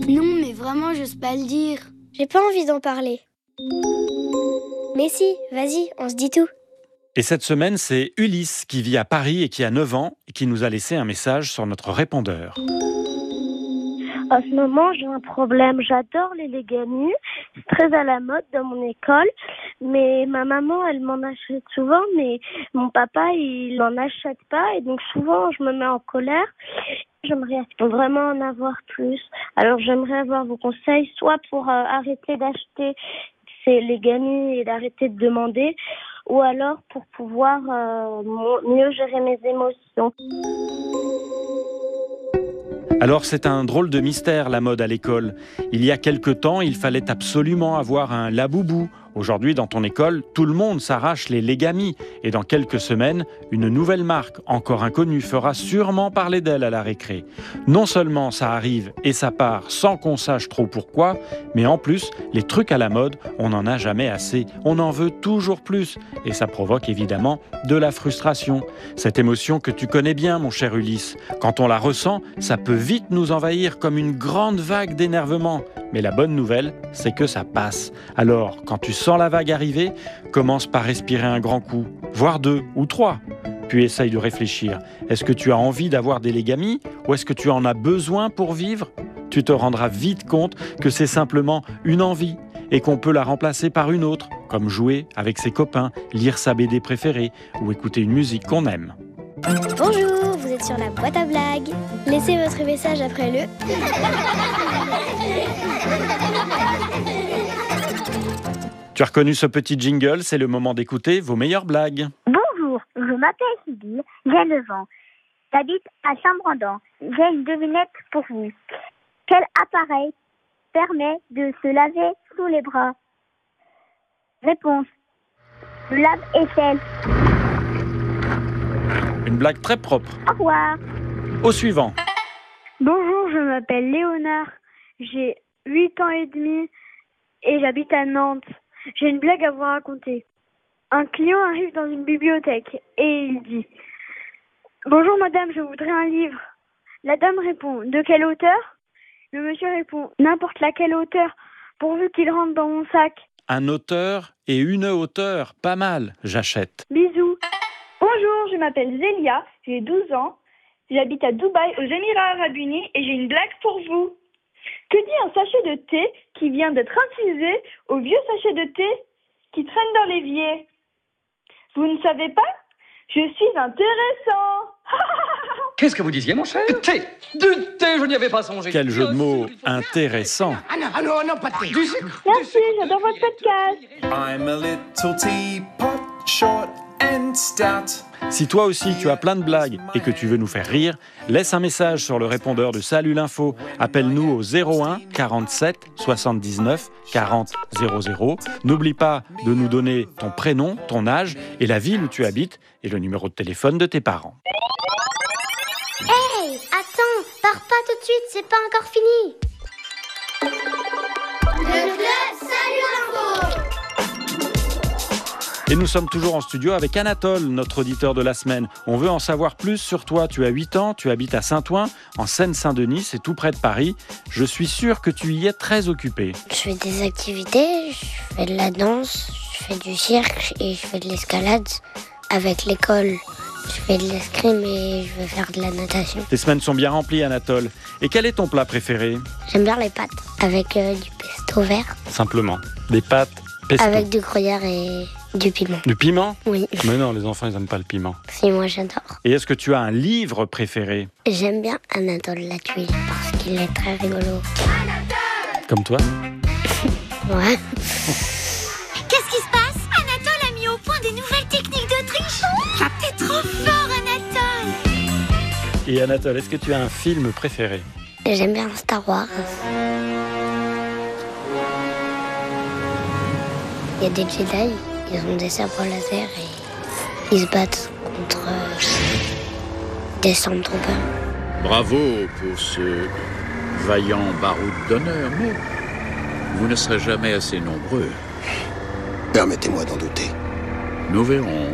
Non, mais vraiment, j'ose pas le dire. J'ai pas envie d'en parler. Mais si, vas-y, on se dit tout. Et cette semaine, c'est Ulysse qui vit à Paris et qui a 9 ans et qui nous a laissé un message sur notre répondeur. En ce moment, j'ai un problème. J'adore les Légani. C'est très à la mode dans mon école. Mais ma maman, elle m'en achète souvent. Mais mon papa, il n'en achète pas. Et donc souvent, je me mets en colère. J'aimerais vraiment en avoir plus. Alors, j'aimerais avoir vos conseils, soit pour arrêter d'acheter ces Légani et d'arrêter de demander, ou alors pour pouvoir mieux gérer mes émotions. Alors c'est un drôle de mystère la mode à l'école. Il y a quelque temps, il fallait absolument avoir un Laboubou. Aujourd'hui, dans ton école, tout le monde s'arrache les Légami. Et dans quelques semaines, une nouvelle marque, encore inconnue, fera sûrement parler d'elle à la récré. Non seulement ça arrive et ça part sans qu'on sache trop pourquoi, mais en plus, les trucs à la mode, on n'en a jamais assez. On en veut toujours plus. Et ça provoque évidemment de la frustration. Cette émotion que tu connais bien, mon cher Ulysse. Quand on la ressent, ça peut vite nous envahir comme une grande vague d'énervement. Mais la bonne nouvelle, c'est que ça passe. Alors, quand tu sens la vague arriver, commence par respirer un grand coup, voire 2 ou 3. Puis essaye de réfléchir. Est-ce que tu as envie d'avoir des Légami ou est-ce que tu en as besoin pour vivre ? Tu te rendras vite compte que c'est simplement une envie et qu'on peut la remplacer par une autre, comme jouer avec ses copains, lire sa BD préférée ou écouter une musique qu'on aime. Bonjour, vous êtes sur la boîte à blagues. Laissez votre message après le... Tu as reconnu ce petit jingle, c'est le moment d'écouter vos meilleures blagues. Bonjour, je m'appelle Sybille, j'ai 9 ans. J'habite à Saint-Brandon. J'ai une devinette pour vous. Quel appareil permet de se laver sous les bras ? Réponse. Le lave-vaisselle. Une blague très propre. Au revoir. Au suivant. Bonjour, je m'appelle Léonard. J'ai 8 ans et demi et j'habite à Nantes. J'ai une blague à vous raconter. Un client arrive dans une bibliothèque et il dit « Bonjour madame, je voudrais un livre ». La dame répond « De quel auteur ?» Le monsieur répond « N'importe laquelle auteur, pourvu qu'il rentre dans mon sac ». Un auteur et une auteure, pas mal, j'achète. Bisous. Bonjour, je m'appelle Zélia, j'ai 12 ans. J'habite à Dubaï, aux Émirats Arabes Unis et j'ai une blague pour vous. Que dit un sachet de thé qui vient d'être infusé au vieux sachet de thé qui traîne dans l'évier ? Vous ne savez pas ? Je suis intéressant. Qu'est-ce que vous disiez, mon cher ? Thé. Du thé, je n'y avais pas songé. Quel jeu de mots intéressant. Ah non, pas de thé. Du sucre. Merci, j'adore votre podcast. I'm a little teapot, short and stout. Si toi aussi tu as plein de blagues et que tu veux nous faire rire, laisse un message sur le répondeur de Salut l'Info. Appelle-nous au 01 47 79 40 00. N'oublie pas de nous donner ton prénom, ton âge et la ville où tu habites et le numéro de téléphone de tes parents. Hey, attends, pars pas tout de suite, c'est pas encore fini. Le club Salut l'Info. Et nous sommes toujours en studio avec Anatole, notre auditeur de la semaine. On veut en savoir plus sur toi. Tu as 8 ans, tu habites à Saint-Ouen, en Seine-Saint-Denis, c'est tout près de Paris. Je suis sûr que tu y es très occupé. Je fais des activités, je fais de la danse, je fais du cirque et je fais de l'escalade avec l'école. Je fais de l'escrime et je veux faire de la natation. Tes semaines sont bien remplies, Anatole. Et quel est ton plat préféré ? J'aime bien les pâtes avec du pesto vert, Simplement, des pâtes pesto. avec du gruyère et du piment. Du piment ? Oui, Mais non, les enfants, ils n'aiment pas le piment. si moi j'adore. Et est-ce que tu as un livre préféré ? J'aime bien Anatole la tuile parce qu'il est très rigolo. Comme toi ? Ouais. Qu'est-ce qui se passe ? Anatole a mis au point des nouvelles techniques de triche. T'es trop fort, Anatole. Et Anatole, est-ce que tu as un film préféré ? J'aime bien Star Wars. Il y a des Jedi, ils ont des sabres laser et ils se battent contre des Stormtroopers. Bravo pour ce vaillant baroud d'honneur, mais vous ne serez jamais assez nombreux. Permettez-moi d'en douter. Nous verrons.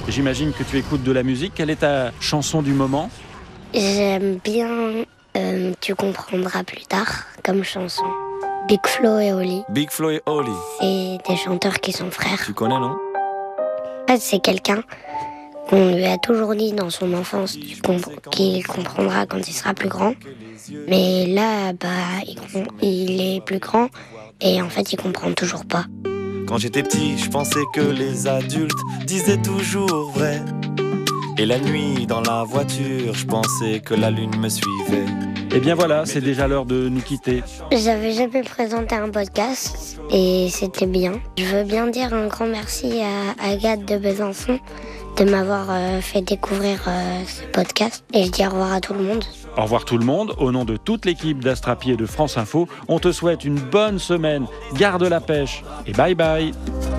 J'imagine que tu écoutes de la musique. Quelle est ta chanson du moment ? J'aime bien Tu comprendras plus tard comme chanson. Big Flo et Oli. Big Flo et Oli. C'est des chanteurs qui sont frères. Tu connais, non ? En fait, c'est quelqu'un qu'on lui a toujours dit dans son enfance qu'il comprendra quand il sera plus grand. Mais là, il est plus grand et en fait, il comprend toujours pas. Quand j'étais petit, je pensais que les adultes disaient toujours vrai. Et la nuit, dans la voiture, je pensais que la lune me suivait. Eh bien voilà, c'est déjà l'heure de nous quitter. J'avais jamais présenté un podcast et c'était bien. Je veux bien dire un grand merci à Agathe de Besançon de m'avoir fait découvrir ce podcast. Et je dis au revoir à tout le monde. Au revoir tout le monde. Au nom de toute l'équipe d'Astrapi et de France Info, on te souhaite une bonne semaine. Garde la pêche et bye bye.